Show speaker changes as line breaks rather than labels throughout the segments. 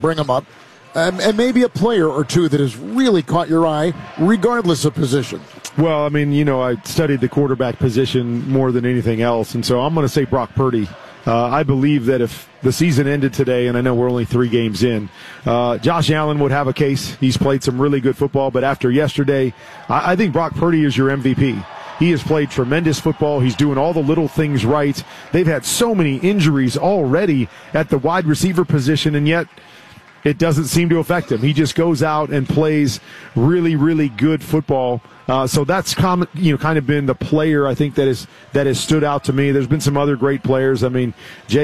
bring them up. And maybe a player or two that has really caught your eye, regardless of position.
Well, I mean, I studied the quarterback position more than anything else, and so I'm going to say Brock Purdy. I believe that if the season ended today, and I know we're only 3 games in, Josh Allen would have a case. He's played some really good football, but after yesterday, I think Brock Purdy is your MVP. He has played tremendous football. He's doing all the little things right. They've had so many injuries already at the wide receiver position, and yet it doesn't seem to affect him. He just goes out and plays really, really good football. So that's kind of been the player I think that has stood out to me. There's been some other great players. I mean,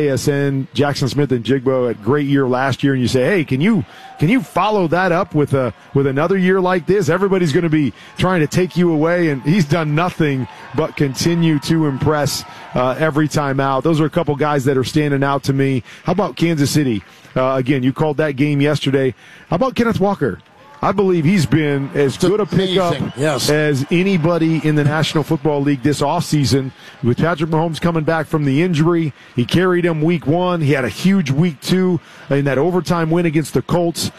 JSN, Jackson Smith and Jigbo had a great year last year, and you say, hey, can you follow that up with another year like this? Everybody's going to be trying to take you away, and he's done nothing but continue to impress every time out. Those are a couple guys that are standing out to me. How about Kansas City? Again, you called that game yesterday. How about Kenneth Walker? I believe he's been as good a pickup as anybody in the National Football League this offseason. With Patrick Mahomes coming back from the injury, he carried him week 1. He had a huge week 2 in that overtime win against the Colts.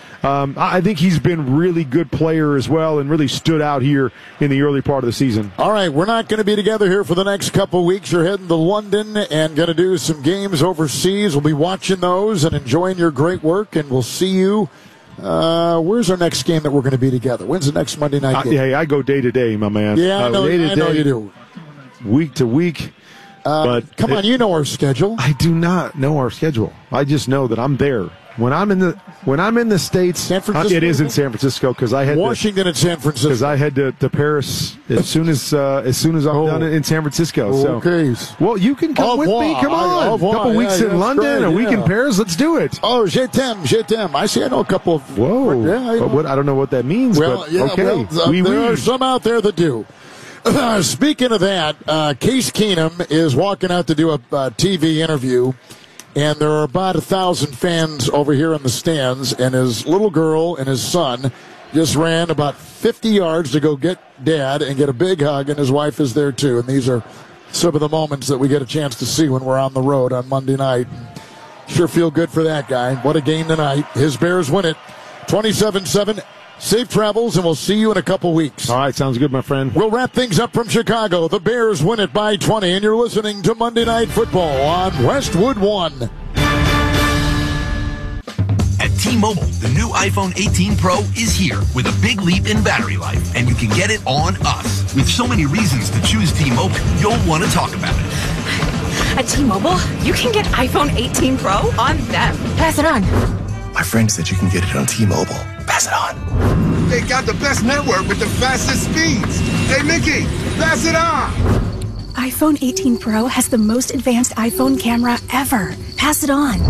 I think he's been a really good player as well and really stood out here in the early part of the season.
All right, we're not going to be together here for the next couple weeks. You're heading to London and going to do some games overseas. We'll be watching those and enjoying your great work, and we'll see you. Where's our next game that we're going to be together? When's the next Monday night game?
I go day to day, my man.
Yeah, I know you do.
Week to week. But
come on, you know our schedule.
I do not know our schedule. I just know that I'm there. When I'm in the States,
San Francisco,
it is in San Francisco because I had
Washington and San Francisco.
Because I had to Paris as soon as I'm done in San Francisco.
Okay.
Well, you can come with me. Come on, a couple weeks in London, a week in Paris. Let's do it.
Oh, je t'aime. I see. I know a couple of.
Whoa. I don't know what that means.
Well,
but
yeah.
okay.
There are some out there that do. Speaking of that, Case Keenum is walking out to do a TV interview. And there are about 1,000 fans over here in the stands, and his little girl and his son just ran about 50 yards to go get Dad and get a big hug, and his wife is there too. And these are some of the moments that we get a chance to see when we're on the road on Monday night. Sure feel good for that guy. What a game tonight. His Bears win it 27-7. Safe travels, and we'll see you in a couple weeks.
All right, sounds good, my friend.
We'll wrap things up from Chicago. The Bears win it by 20, and you're listening to Monday Night Football on Westwood One.
At T-Mobile, the new iPhone 18 Pro is here with a big leap in battery life, and you can get it on us. With so many reasons to choose T-Mobile, you'll want to talk about it.
At T-Mobile, you can get iPhone 18 Pro on them. Pass it on.
My friend said you can get it on T-Mobile. Pass it on.
They got the best network with the fastest speeds. Hey, Mickey, pass it on.
iPhone 18 Pro has the most advanced iPhone camera ever. Pass it on.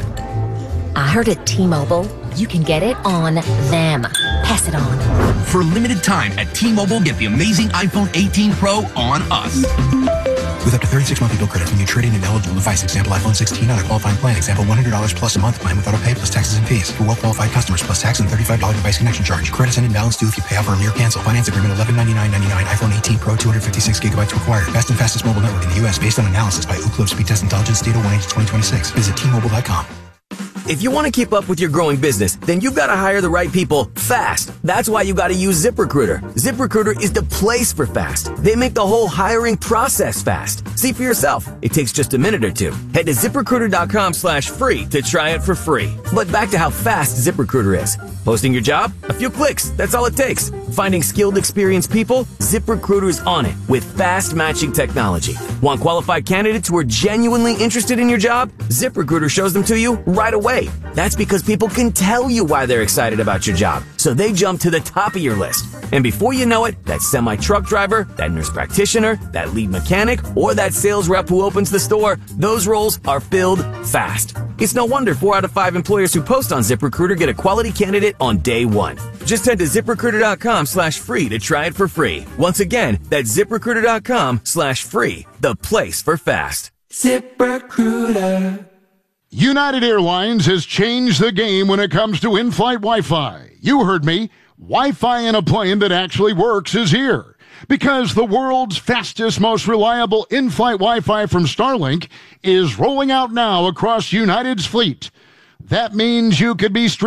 I heard at T-Mobile, you can get it on them. Pass it on.
For a limited time at T-Mobile, get the amazing iPhone 18 Pro on us.
With up to 36 monthly bill credits when you trade in an eligible device. Example, iPhone 16 on a qualifying plan. Example, $100 plus a month plan with auto pay plus taxes and fees. For well-qualified customers plus tax and $35 device connection charge. Credits and imbalance due if you pay off early or cancel. Finance agreement $1199.99. iPhone 18 Pro 256 gigabytes required. Best and fastest mobile network in the U.S. based on analysis by Ookla Speed Test Intelligence Data 1/2026. Visit T-Mobile.com.
If you want to keep up with your growing business, then you've got to hire the right people fast. That's why you got to use ZipRecruiter. ZipRecruiter is the place for fast. They make the whole hiring process fast. See for yourself. It takes just a minute or two. Head to ZipRecruiter.com/free to try it for free. But back to how fast ZipRecruiter is. Posting your job? A few clicks. That's all it takes. Finding skilled, experienced people? ZipRecruiter's on it with fast matching technology. Want qualified candidates who are genuinely interested in your job? ZipRecruiter shows them to you right away. That's because people can tell you why they're excited about your job. So they jump to the top of your list. And before you know it, that semi-truck driver, that nurse practitioner, that lead mechanic, or that sales rep who opens the store, those roles are filled fast. It's no wonder 4 out of 5 employers who post on ZipRecruiter get a quality candidate on day one. Just head to ZipRecruiter.com/free to try it for free. Once again, that's ZipRecruiter.com/free, the place for fast.
ZipRecruiter.
United Airlines has changed the game when it comes to in-flight Wi-Fi. You heard me. Wi-Fi in a plane that actually works is here. Because the world's fastest, most reliable in-flight Wi-Fi from Starlink is rolling out now across United's fleet. That means you could be